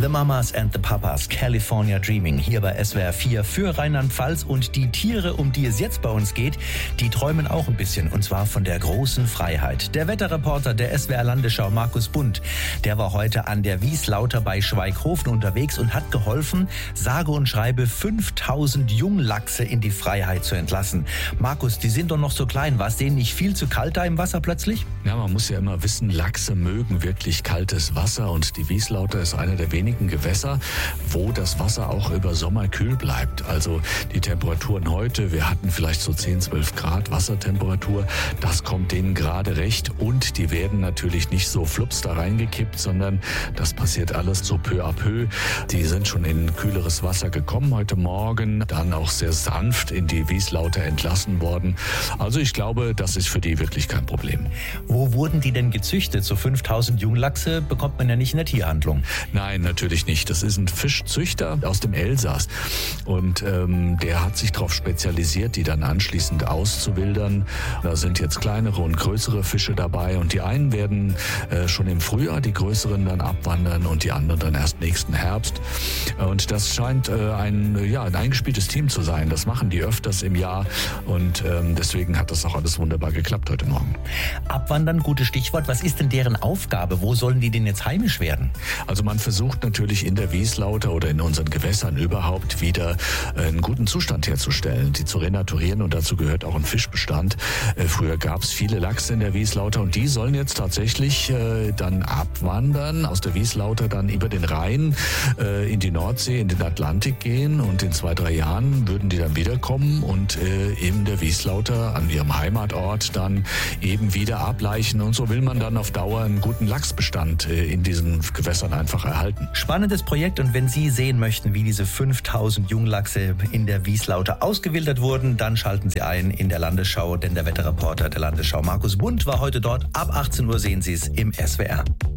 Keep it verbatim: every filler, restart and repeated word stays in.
The Mamas and the Papas, California Dreaming, hier bei S W R vier für Rheinland-Pfalz. Und die Tiere, um die es jetzt bei uns geht, die träumen auch ein bisschen, und zwar von der großen Freiheit. Der Wetterreporter der S W R Landesschau, Markus Bundt, der war heute an der Wieslauter bei Schweighofen unterwegs und hat geholfen, sage und schreibe fünftausend Junglachse in die Freiheit zu entlassen. Markus, die sind doch noch so klein. War es denen nicht viel zu kalt da im Wasser plötzlich? Ja, man muss ja immer wissen, Lachse mögen wirklich kaltes Wasser, und die Wieslauter ist einer der wenigen Gewässer, wo das Wasser auch über Sommer kühl bleibt. Also die Temperaturen heute, wir hatten vielleicht so zehn, zwölf Grad Wassertemperatur, das kommt denen gerade recht, und die werden natürlich nicht so flups da reingekippt, sondern das passiert alles so peu à peu. Die sind schon in kühleres Wasser gekommen heute Morgen, dann auch sehr sanft in die Wieslauter entlassen worden. Also ich glaube, das ist für die wirklich kein Problem. Wo wurden die denn gezüchtet? So fünftausend Junglachse bekommt man ja nicht in der Tierhandlung. Nein, natürlich nicht. Das ist ein Fischzüchter aus dem Elsass. Und ähm, der hat sich darauf spezialisiert, die dann anschließend auszuwildern. Da sind jetzt kleinere und größere Fische dabei. Und die einen werden äh, schon im Frühjahr, die größeren dann abwandern, und die anderen dann erst nächsten Herbst. Und das scheint äh, ein, ja, ein eingespieltes Team zu sein. Das machen die öfters im Jahr. Und ähm, deswegen hat das auch alles wunderbar geklappt heute Morgen. Abwandern, gutes Stichwort. Was ist denn deren Aufgabe? Wo sollen die denn jetzt heimisch werden? Also man versucht natürlich in der Wieslauter oder in unseren Gewässern überhaupt wieder einen guten Zustand herzustellen, die zu renaturieren, und dazu gehört auch ein Fischbestand. Früher gab es viele Lachse in der Wieslauter, und die sollen jetzt tatsächlich äh, dann abwandern, aus der Wieslauter dann über den Rhein äh, in die Nordsee, in den Atlantik gehen, und in zwei, drei Jahren würden die dann wiederkommen und äh, in der Wieslauter an ihrem Heimatort dann eben wieder ableichen, und so will man dann auf Dauer einen guten Lachsbestand äh, in diesen Gewässern einfach erhalten. Spannendes Projekt, und wenn Sie sehen möchten, wie diese fünftausend Junglachse in der Wieslauter ausgewildert wurden, dann schalten Sie ein in der Landesschau, denn der Wetterreporter der Landesschau Markus Bundt war heute dort. Ab achtzehn Uhr sehen Sie es im S W R.